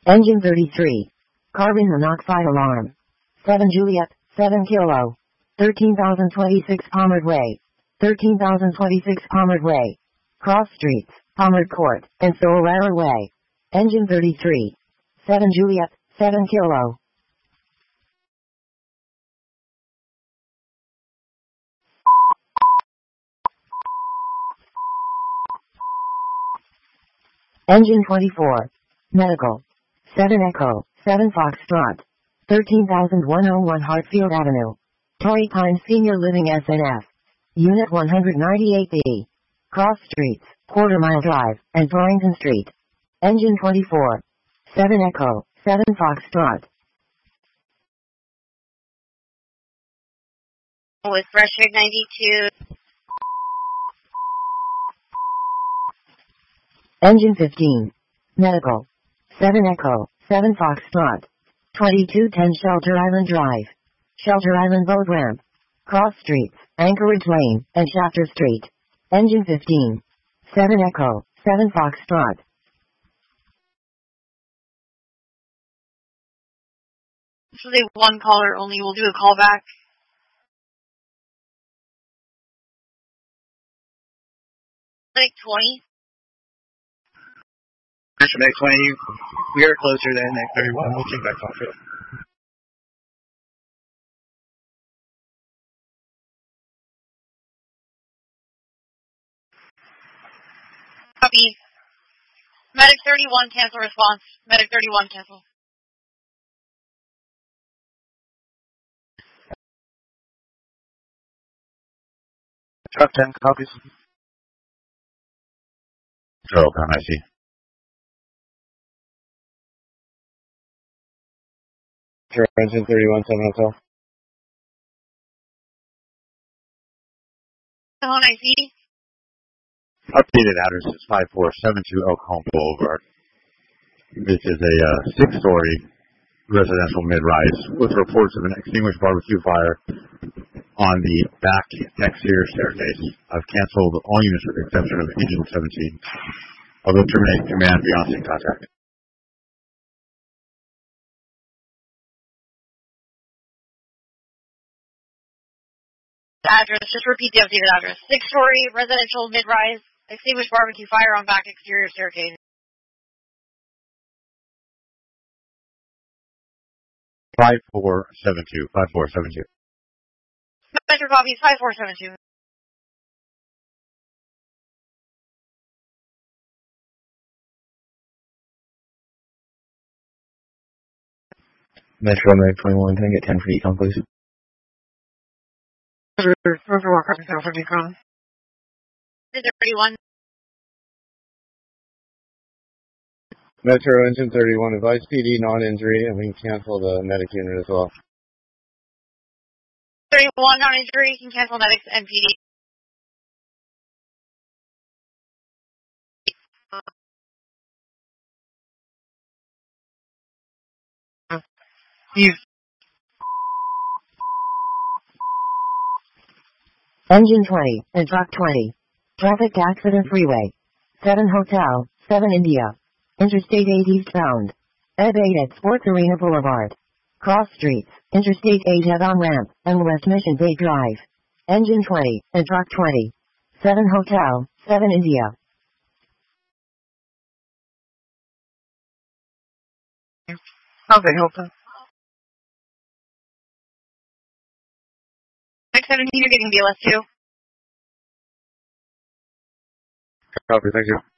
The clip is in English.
Engine 33. Carbon monoxide alarm. 7 Juliet, 7 Kilo. 13,026 Pommard Way. 13,026 Pommard Way. Cross Streets, Pommard Court, and Solera Way. Engine 33. 7 Juliet, 7 Kilo. Engine 24. Medical. 7 Echo, 7 Foxtrot. 13,101 Hartfield Avenue. Torrey Pines Senior Living SNF. Unit 198B. Cross Streets, Quarter Mile Drive, and Torrington Street. Engine 24. 7 Echo, 7 Foxtrot. With Brushwood 92. Engine 15. Medical. 7 Echo, 7 Foxtrot. 2210 Shelter Island Drive. Shelter Island Boat Ramp. Cross Streets, Anchorage Lane, and Shafter Street. Engine 15. 7 Echo, 7 Foxtrot. So they one caller only. We'll do a call back. Like 20. Mission X 20, we are closer than X 31. We'll take that call for you. Copy. Medic 31, cancel response. Medic 31, cancel. Truck 10 copies. Control, I see. Engine 31, 7 Hotel. Hello, I see. Updated address is 5472 Elk Home Boulevard. This is a 6-story residential mid-rise with reports of an extinguished barbecue fire on the back exterior staircase. I've canceled all units with the exception of Engine 17. Although terminate command beyond sync contact. Address, just repeat the updated address. 6-story residential mid-rise, extinguished barbecue fire on back exterior staircase. 5472. Metro copies 5472. Metro Mag 21, can I get 10 for Econ, please? River Walk, 50 Econ. 31. Metro Engine 31, advise PD non-injury, and we can cancel the medic unit as well. 31, non-injury, you can cancel medics and PD. Engine 20, and Truck 20. Traffic accident freeway. 7 Hotel, 7 India. Interstate 8 eastbound. Ed 8 at Sports Arena Boulevard. Cross Streets, Interstate 8 head-on ramp, and West Mission Bay Drive. Engine 20, and Truck 20. 7 Hotel, 7 India. Okay, Hilton. Next 17, you're getting BLS 2. Copy, thank you.